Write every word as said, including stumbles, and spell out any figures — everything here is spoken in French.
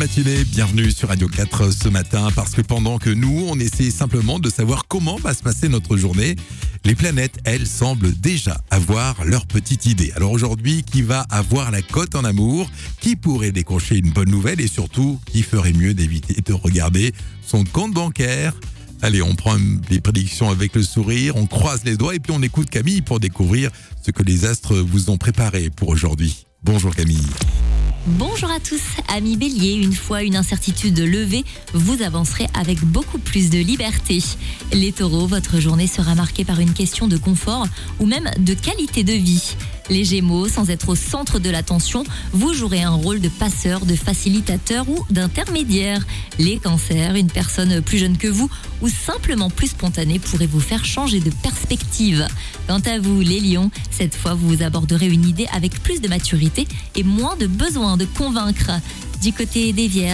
matinée, bienvenue sur Radio quatre ce matin, parce que pendant que nous, on essaie simplement de savoir comment va se passer notre journée, les planètes, elles, semblent déjà avoir leur petite idée. Alors aujourd'hui, qui va avoir la cote en amour? Qui pourrait décrocher une bonne nouvelle? Et surtout, qui ferait mieux d'éviter de regarder son compte bancaire? Allez, on prend les prédictions avec le sourire, on croise les doigts et puis on écoute Camille pour découvrir ce que les astres vous ont préparé pour aujourd'hui. Bonjour Camille. Bonjour à tous, amis Bélier, une fois une incertitude levée, vous avancerez avec beaucoup plus de liberté. Les Taureaux, votre journée sera marquée par une question de confort ou même de qualité de vie. Les Gémeaux, sans être au centre de l'attention, vous jouerez un rôle de passeur, de facilitateur ou d'intermédiaire. Les Cancers, une personne plus jeune que vous ou simplement plus spontanée pourrait vous faire changer de perspective. Quant à vous, les Lions, cette fois vous aborderez une idée avec plus de maturité et moins de besoin de convaincre. Du côté des Vierges,